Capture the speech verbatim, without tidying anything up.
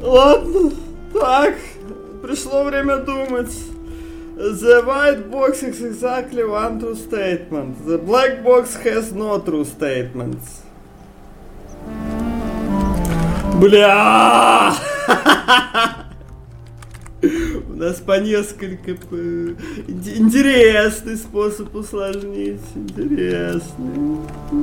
Ладно, так, пришло время думать. The white box is exactly one true statement. The black box has no true statements. Бля! У нас по несколько... Интересный способ усложнить. Интересный.